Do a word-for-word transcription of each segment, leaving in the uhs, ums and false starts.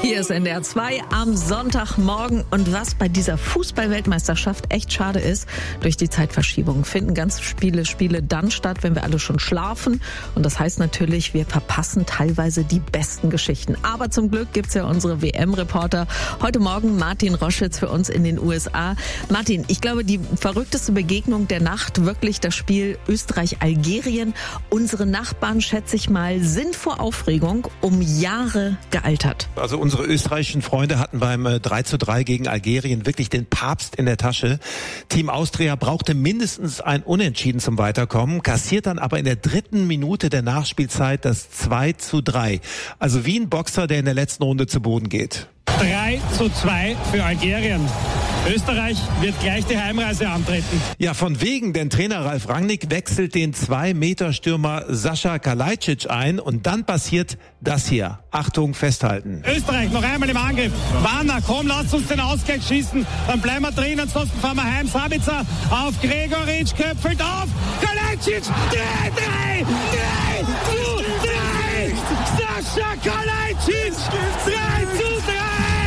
Hier ist N D R zwei am Sonntagmorgen. Und was bei dieser Fußball-Weltmeisterschaft echt schade ist, durch die Zeitverschiebung finden ganz viele Spiele dann statt, wenn wir alle schon schlafen. Und das heißt natürlich, wir verpassen teilweise die besten Geschichten. Aber zum Glück gibt's ja unsere W M-Reporter. Heute Morgen Martin Roschitz für uns in den U S A. Martin, ich glaube, die verrückteste Begegnung der Nacht, wirklich das Spiel Österreich-Algerien. Unsere Nachbarn, schätze ich mal, sind vor Aufregung um Jahre gealtert. Also unsere österreichischen Freunde hatten beim drei zu drei gegen Algerien wirklich den Papst in der Tasche. Team Austria brauchte mindestens ein Unentschieden zum Weiterkommen, kassiert dann aber in der dritten Minute der Nachspielzeit das zwei zu drei. Also wie ein Boxer, der in der letzten Runde zu Boden geht. drei zu zwei für Algerien. Österreich wird gleich die Heimreise antreten. Ja, von wegen, denn Trainer Ralf Rangnick wechselt den zwei Meter Stürmer Sascha Kalajdzic ein und dann passiert das hier. Achtung, festhalten. Österreich noch einmal im Angriff. Warner, komm, lasst uns den Ausgleich schießen. Dann bleiben wir drin, ansonsten fahren wir heim. Sabitzer auf Gregoritsch, köpfelt auf. Kalajdzic, drei, drei, drei, zu drei. Sascha Kalajdzic, drei zu drei.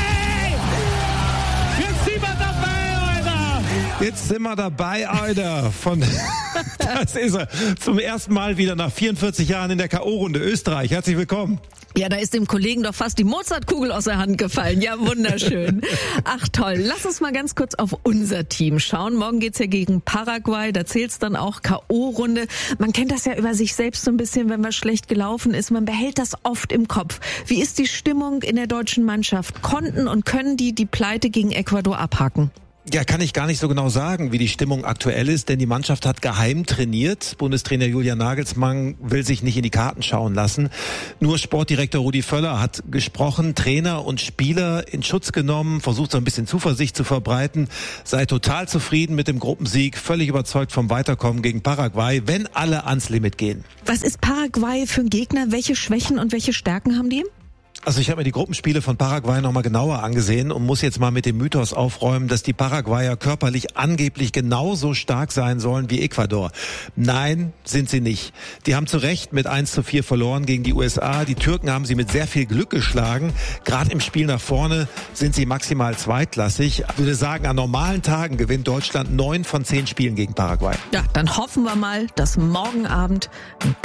Jetzt sind wir dabei, Alter. Von, das ist er. Zum ersten Mal wieder nach vierundvierzig Jahren in der K O-Runde. Österreich, herzlich willkommen. Ja, da ist dem Kollegen doch fast die Mozartkugel aus der Hand gefallen. Ja, wunderschön. Ach toll, lass uns mal ganz kurz auf unser Team schauen. Morgen geht's ja gegen Paraguay, da zählt's dann auch K O-Runde. Man kennt das ja über sich selbst so ein bisschen, wenn was schlecht gelaufen ist. Man behält das oft im Kopf. Wie ist die Stimmung in der deutschen Mannschaft? Konnten und können die die Pleite gegen Ecuador abhaken? Ja, kann ich gar nicht so genau sagen, wie die Stimmung aktuell ist, denn die Mannschaft hat geheim trainiert. Bundestrainer Julian Nagelsmann will sich nicht in die Karten schauen lassen. Nur Sportdirektor Rudi Völler hat gesprochen, Trainer und Spieler in Schutz genommen, versucht so ein bisschen Zuversicht zu verbreiten, sei total zufrieden mit dem Gruppensieg, völlig überzeugt vom Weiterkommen gegen Paraguay, wenn alle ans Limit gehen. Was ist Paraguay für ein Gegner? Welche Schwächen und welche Stärken haben die? Also ich habe mir die Gruppenspiele von Paraguay nochmal genauer angesehen und muss jetzt mal mit dem Mythos aufräumen, dass die Paraguayer körperlich angeblich genauso stark sein sollen wie Ecuador. Nein, sind sie nicht. Die haben zu Recht mit eins zu vier verloren gegen die U S A. Die Türken haben sie mit sehr viel Glück geschlagen. Gerade im Spiel nach vorne sind sie maximal zweitklassig. Ich würde sagen, an normalen Tagen gewinnt Deutschland neun von zehn Spielen gegen Paraguay. Ja, dann hoffen wir mal, dass morgen Abend ein